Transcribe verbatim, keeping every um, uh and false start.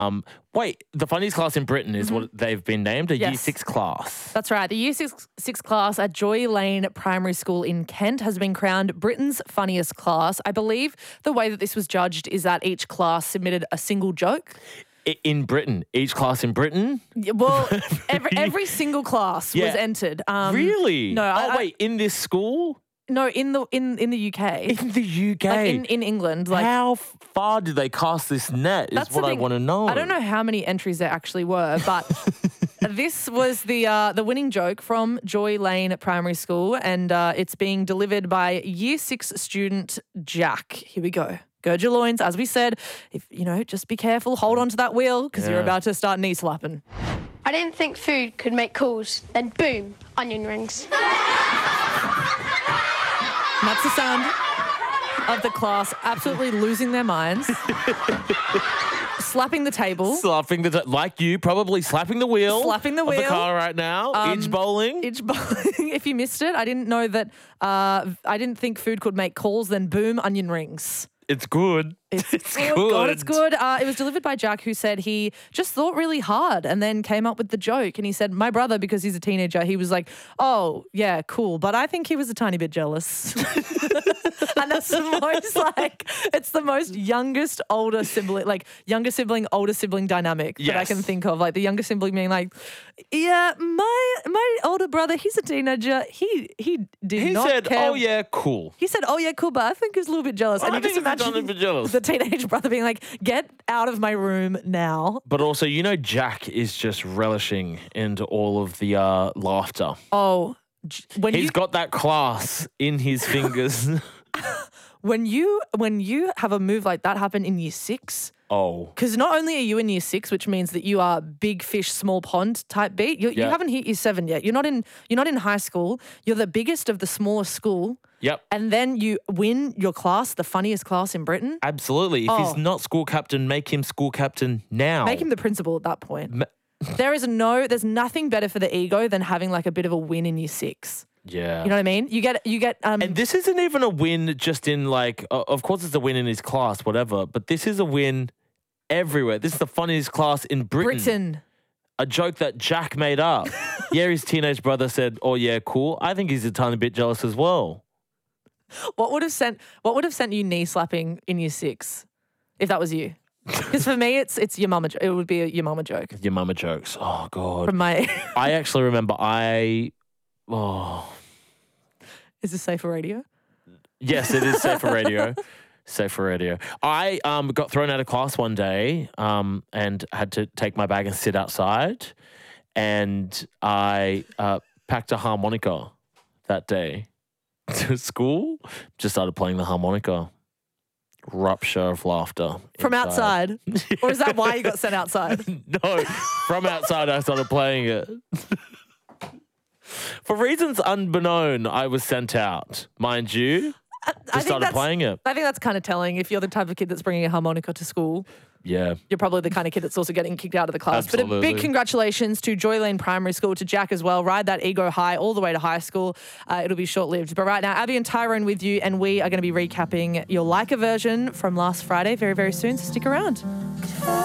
Um, wait, the funniest class in Britain is Mm-hmm. what they've been named, a year Yes. six class. That's right. The Year six, six class at Joy Lane Primary School in Kent has been crowned Britain's funniest class. I believe the way that this was judged is that each class submitted a single joke. I- In Britain, each class in Britain? Yeah, Well, every, every single class Yeah. was entered. Um, Really? No. Oh, I, I- wait, in this school? no, in the in in the U K, In the U K? like in, in England, like. How far did they cast this net is That's the what I thing. want to know. I don't know how many entries there actually were, but this was the uh, the winning joke from Joy Lane Primary School, and uh, it's being delivered by Year Six student Jack. Here we go. Gird your loins, as we said. If you know, just be careful. Hold on to that wheel because you're Yeah. about to start knee slapping. I didn't think food could make calls. Then boom, onion rings. And that's the sound of the class absolutely losing their minds, slapping the table. Slapping the, like you, probably slapping the wheel. Slapping the Of wheel. the car right now. Um, Edge bowling. It's if you missed it, I didn't know that. Uh, I didn't think food could make calls. Then boom, onion rings. It's good. It's, It's good. God, it's good. Uh, it was delivered by Jack, who said he just thought really hard and then came up with the joke. And he said, my brother, because he's a teenager, he was like, oh, yeah, cool. But I think he was a tiny bit jealous. And that's the most like, it's the most youngest, older sibling, like younger sibling, older sibling dynamic that I Yes. can think of. Like the younger sibling being like, yeah, my my older brother, he's a teenager. He he did He not said, care. oh, yeah, cool. He said, oh, yeah, cool, but I think he's a little bit jealous. And I you think just he's a imagine tiny bit jealous. the teenage brother being like, get out of my room now. But also, you know, Jack is just relishing into all of the uh, laughter. Oh, j- when He's you got that class in his fingers. when you when you have a move like that happen in year six, oh. because not only are you in year six, which means that you are big fish, small pond type beat. You, you Yeah. haven't hit year seven yet. You're not in. You're not in high school. You're the biggest of the smallest school, Yep. and then you win your class, the funniest class in Britain. Absolutely. If Oh. he's not school captain, make him school captain now. Make him the principal at that point. Ma- There is no. There's nothing better for the ego than having like a bit of a win in year six. Yeah. You know what I mean? You get you get um And this isn't even a win just in like, uh, of course it's a win in his class, whatever, but this is a win everywhere. This is the funniest class in Britain. Britain. A joke that Jack made up. Yeah, his teenage brother said, oh yeah, cool. I think he's a tiny bit jealous as well. What would have sent what would have sent you knee slapping in year six if that was you? Because for me, it's it's your mama. jo- It would be a your mama joke Your mama jokes. Oh, God. from my. I actually remember I, oh, Is this safe for radio? yes, it is safe for radio. Safe for radio. I um, got thrown out of class one day um, and had to take my bag and sit outside. And I uh, packed a harmonica that day to school. Just started playing the harmonica. Rupture of laughter. From inside. outside, or is that why you got sent outside? No, from outside I started playing it. For reasons unbeknown, I was sent out. Mind you, I just think started that's- playing it. I think that's kind of telling. If you're the type of kid that's bringing a harmonica to school, Yeah. you're probably the kind of kid that's also getting kicked out of the class. But a Absolutely. big congratulations to Joy Lane Primary School, to Jack as well. Ride that ego high all the way to high school. Uh, it'll be short-lived. But right now, Abby and Tyrone with you, and we are going to be recapping your Leica version from last Friday very, very soon. So stick around.